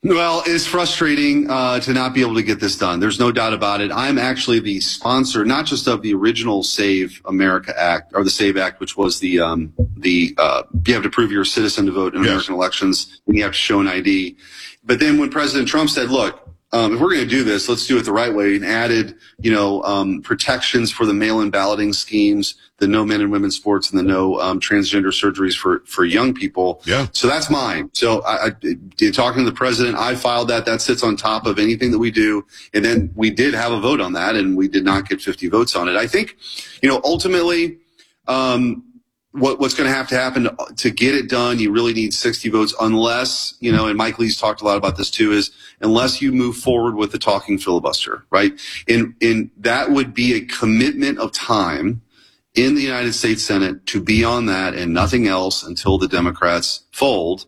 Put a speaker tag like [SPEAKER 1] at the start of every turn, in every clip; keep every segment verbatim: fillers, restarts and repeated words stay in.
[SPEAKER 1] Well, it's frustrating uh, to not be able to get this done. There's no doubt about it. I'm actually the sponsor, not just of the original Save America Act, or the SAVE Act, which was the um, the uh, you have to prove you're a citizen to vote in
[SPEAKER 2] yes.
[SPEAKER 1] American elections, and you have to show an I D. But then when President Trump said, look, Um, if we're going to do this, let's do it the right way, and added, you know, um, protections for the mail-in balloting schemes, the no men and women sports, and the no um, transgender surgeries for, for young people.
[SPEAKER 2] Yeah.
[SPEAKER 1] So that's mine. So I, I, talking to the president, I filed that. That sits on top of anything that we do. And then we did have a vote on that, and we did not get fifty votes on it. I think, you know, ultimately, um, What, what's going to have to happen to, to get it done, you really need sixty votes, unless, you know, and Mike Lee's talked a lot about this too, is unless you move forward with the talking filibuster, right? And, and that would be a commitment of time in the United States Senate to be on that and nothing else until the Democrats fold.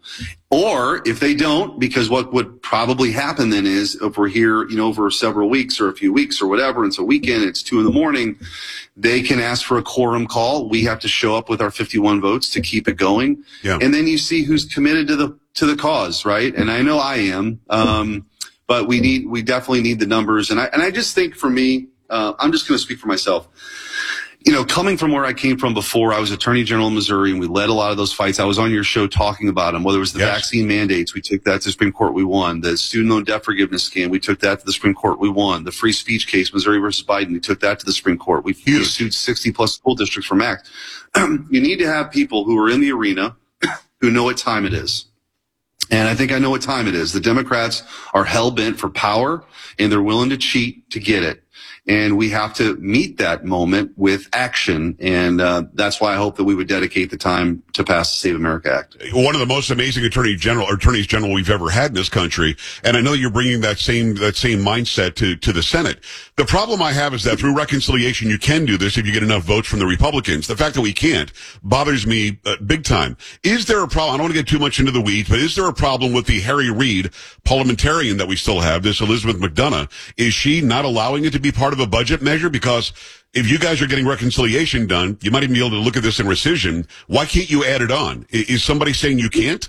[SPEAKER 1] Or if they don't, because what would probably happen then is if we're here, you know, over several weeks or a few weeks or whatever, and it's a weekend, it's two in the morning, they can ask for a quorum call. We have to show up with our fifty-one votes to keep it going.
[SPEAKER 2] Yeah.
[SPEAKER 1] And then you see who's committed to the, to the cause, right? And I know I am. Um, but we need, we definitely need the numbers. And I, and I just think for me, uh, I'm just going to speak for myself. You know, coming from where I came from before, I was Attorney General in Missouri, and we led a lot of those fights. I was on your show talking about them, whether it was the
[SPEAKER 2] yes.
[SPEAKER 1] vaccine mandates, we took that to the Supreme Court, we won. The student loan debt forgiveness scam, we took that to the Supreme Court, we won. The free speech case, Missouri versus Biden, we took that to the Supreme Court. We, we sued sixty plus school districts for MAC. You need to have people who are in the arena who know what time it is. And I think I know what time it is. The Democrats are hell-bent for power, and they're willing to cheat to get it. And we have to meet that moment with action. And uh, that's why I hope that we would dedicate the time to pass the Save America Act.
[SPEAKER 2] One of the most amazing attorney general, or attorneys general we've ever had in this country. And I know you're bringing that same, that same mindset to, to the Senate. The problem I have is that through reconciliation, you can do this if you get enough votes from the Republicans. The fact that we can't bothers me uh, big time. Is there a problem? I don't want to get too much into the weeds, but is there a problem with the Harry Reid parliamentarian that we still have, this Elizabeth McDonough? Is she not allowing it to be part of a budget measure? Because if you guys are getting reconciliation done, you might even be able to look at this in rescission. Why can't you add it on? Is somebody saying you can't?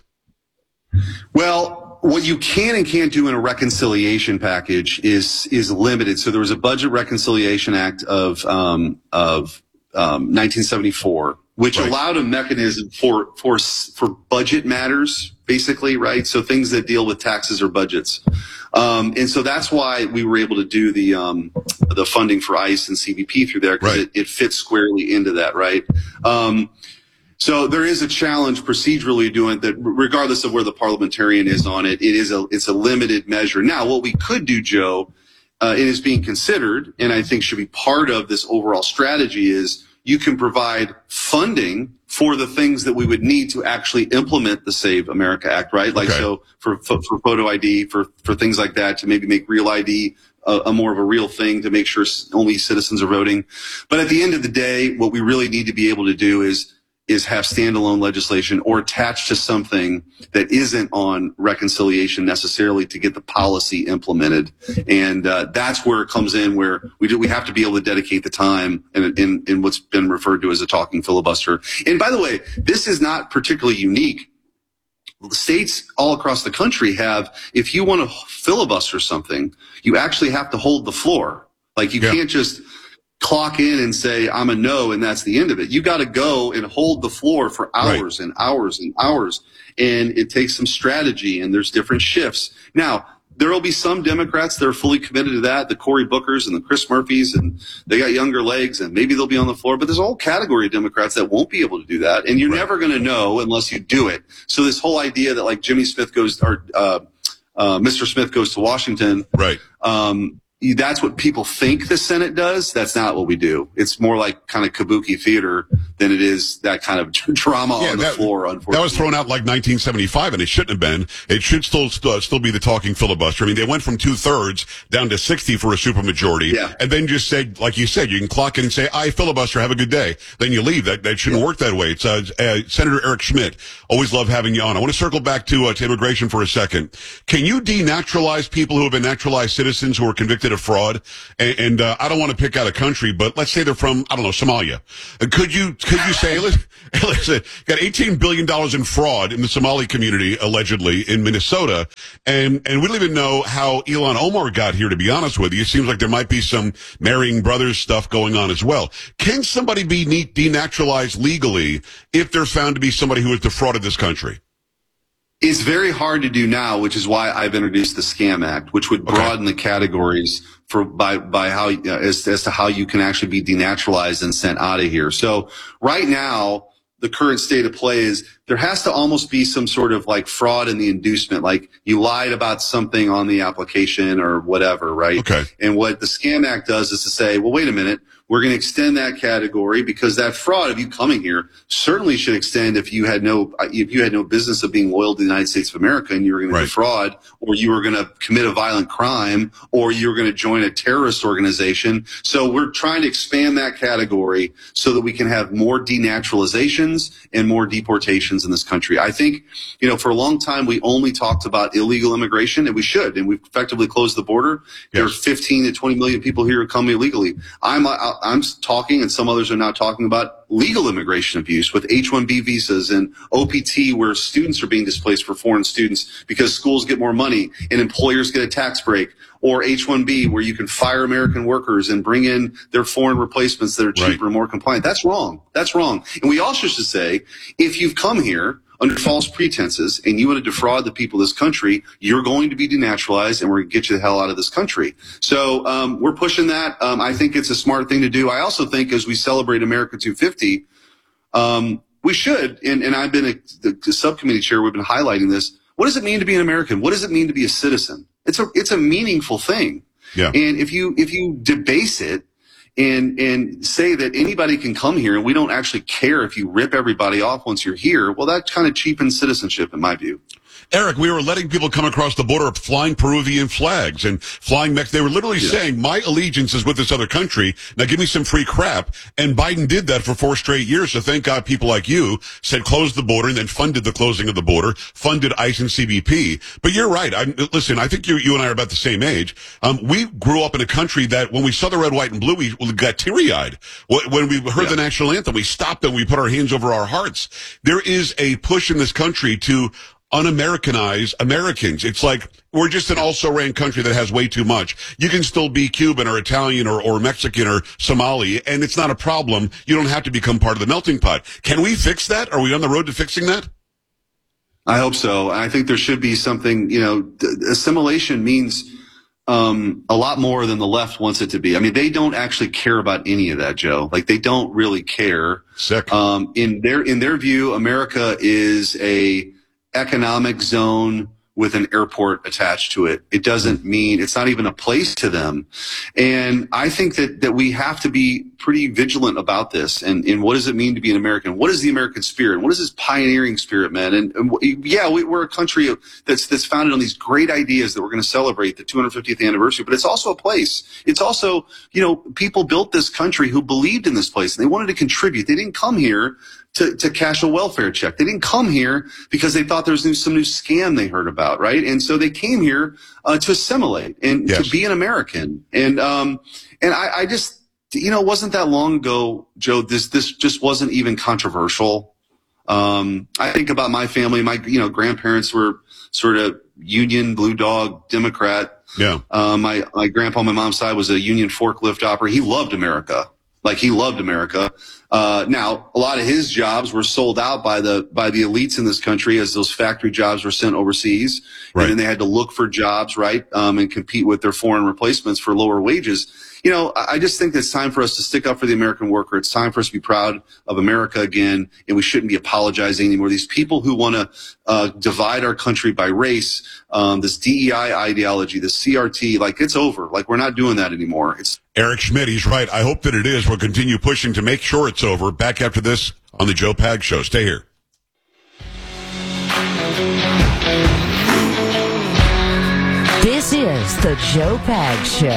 [SPEAKER 1] Well, what you can and can't do in a reconciliation package is is limited. So there was a Budget Reconciliation Act of um, of um, nineteen seventy-four, which right. allowed a mechanism for for for budget matters, basically, right? So things that deal with taxes or budgets. Um, and so that's why we were able to do the um, the funding for ICE and C B P through there, because
[SPEAKER 2] right.
[SPEAKER 1] it, it fits squarely into that, right? Um, so there is a challenge procedurally doing that, regardless of where the parliamentarian is on it. It is a it's a limited measure. Now, what we could do, Joe, uh, it is being considered, and I think should be part of this overall strategy, is you can provide funding for the things that we would need to actually implement the Save America Act, right? Like,
[SPEAKER 2] okay.
[SPEAKER 1] so for, for, for photo I D, for, for things like that, to maybe make real I D a, a more of a real thing, to make sure only citizens are voting. But at the end of the day, what we really need to be able to do is, is have standalone legislation or attached to something that isn't on reconciliation necessarily to get the policy implemented. And uh, that's where it comes in, where we do, we have to be able to dedicate the time in, in, in what's been referred to as a talking filibuster. And by the way, this is not particularly unique. States all across the country have, if you want to filibuster something, you actually have to hold the floor. Like, you yeah. can't just clock in and say, I'm a no, and that's the end of it. You got to go and hold the floor for hours right. and hours and hours. And it takes some strategy, and there's different shifts. Now, there will be some Democrats that are fully committed to that, the Cory Bookers and the Chris Murphys, and they got younger legs, and maybe they'll be on the floor. But there's a whole category of Democrats that won't be able to do that, and you're right. never going to know unless you do it. So this whole idea that, like, Jimmy Smith goes, or uh, uh, Mister Smith goes to Washington,
[SPEAKER 2] right? Um,
[SPEAKER 1] that's what people think the Senate does. That's not what we do. It's more like kind of kabuki theater than it is that kind of drama yeah, on the
[SPEAKER 2] that,
[SPEAKER 1] floor, unfortunately.
[SPEAKER 2] That was thrown out like nineteen seventy-five, and it shouldn't have been. It should still uh, still be the talking filibuster. I mean, they went from two-thirds down to sixty for a supermajority,
[SPEAKER 1] yeah.
[SPEAKER 2] and then just said, like you said, you can clock in and say, I filibuster, have a good day. Then you leave. That that shouldn't yeah. work that way. It's uh, uh, Senator Eric Schmidt. Always love having you on. I want to circle back to, uh, to immigration for a second. Can you denaturalize people who have been naturalized citizens who are convicted convicted of fraud, and, and uh, I don't want to pick out a country, but let's say they're from, I don't know, Somalia. Uh, could you could you say, listen, listen, got eighteen billion dollars in fraud in the Somali community, allegedly, in Minnesota, and, and we don't even know how Ilhan Omar got here, to be honest with you. It seems like there might be some marrying brothers stuff going on as well. Can somebody be denaturalized legally if there's found to be somebody who has defrauded this country?
[SPEAKER 1] It's very hard to do now, which is why I've introduced the Scam Act, which would broaden okay. the categories for by by how uh, as, as to how you can actually be denaturalized and sent out of here. So right now, the current state of play is there has to almost be some sort of like fraud in the inducement, like you lied about something on the application or whatever, right?
[SPEAKER 2] Okay.
[SPEAKER 1] And what the Scam Act does is to say, well, wait a minute, we're going to extend that category because that fraud of you coming here certainly should extend if you had no if you had no business of being loyal to the United States of America and you were going right. to defraud, or you were going to commit a violent crime, or you were going to join a terrorist organization. So we're trying to expand that category so that we can have more denaturalizations and more deportations in this country. I think, you know, for a long time we only talked about illegal immigration, and we should, and we've effectively closed the border. Yes. There are fifteen to twenty million people here who come illegally. I'm I'm talking, and some others are now talking about legal immigration abuse with H one B visas and O P T, where students are being displaced for foreign students because schools get more money and employers get a tax break, or H one B, where you can fire American workers and bring in their foreign replacements that are cheaper right. and more compliant. That's wrong. That's wrong. And we also should say, if you've come here under false pretenses and you want to defraud the people of this country, you're going to be denaturalized, and we're going to get you the hell out of this country. So um, we're pushing that. Um, I think it's a smart thing to do. I also think as we celebrate America two fifty, um, we should, and, and I've been a, the, the subcommittee chair, we've been highlighting this. What does it mean to be an American? What does it mean to be a citizen? It's a it's a meaningful thing.
[SPEAKER 2] Yeah.
[SPEAKER 1] And if you if you debase it and and say that anybody can come here and we don't actually care if you rip everybody off once you're here, well, that kind of cheapens citizenship in my view.
[SPEAKER 2] Eric, we were letting people come across the border flying Peruvian flags and flying Mex. They were literally yeah. saying, my allegiance is with this other country. Now give me some free crap. And Biden did that for four straight years. So thank God people like you said close the border and then funded the closing of the border, funded ICE and C B P. But you're right. I, listen, I think you, you and I are about the same age. Um, we grew up in a country that when we saw the red, white, and blue, we got teary-eyed. When we heard yeah. the national anthem, we stopped and we put our hands over our hearts. There is a push in this country to un-Americanize Americans. It's like we're just an also-ran country that has way too much. You can still be Cuban or Italian or, or Mexican or Somali, and it's not a problem. You don't have to become part of the melting pot. Can we fix that? Are we on the road to fixing that?
[SPEAKER 1] I hope so. I think there should be something, you know, th- assimilation means um, a lot more than the left wants it to be. I mean, they don't actually care about any of that, Joe. Like, they don't really care.
[SPEAKER 2] Sick.
[SPEAKER 1] Um, in their, in their view, America is a economic zone with an airport attached to it. It doesn't mean, it's not even a place to them. And I think that, that we have to be pretty vigilant about this. And, and what does it mean to be an American? What is the American spirit? What is this pioneering spirit, man? And, and yeah, we, we're a country that's, that's founded on these great ideas that we're going to celebrate the two hundred fiftieth anniversary, but it's also a place. It's also, you know, people built this country who believed in this place and they wanted to contribute. They didn't come here To, to cash a welfare check. They didn't come here because they thought there was new, some new scam they heard about, right? And so they came here uh, to assimilate and yes. to be an American. And um, and I, I just, you know, it wasn't that long ago, Joe. This this just wasn't even controversial. Um, I think about my family. My you know grandparents were sort of Union Blue Dog Democrat.
[SPEAKER 2] Yeah.
[SPEAKER 1] Uh, my my grandpa on my mom's side was a Union forklift operator. He loved America. Like he loved America. Uh, now, a lot of his jobs were sold out by the by the elites in this country as those factory jobs were sent overseas. Right. And then they had to look for jobs, right, um, and compete with their foreign replacements for lower wages. You know, I just think that it's time for us to stick up for the American worker. It's time for us to be proud of America again, and we shouldn't be apologizing anymore. These people who want to uh, divide our country by race, um, this D E I ideology, this C R T, like it's over. Like we're not doing that anymore. It's
[SPEAKER 2] Eric Schmidt, he's right. I hope that it is. We'll continue pushing to make sure it's over. Back after this on the Joe Pag Show. Stay here.
[SPEAKER 3] This is the Joe Pag Show.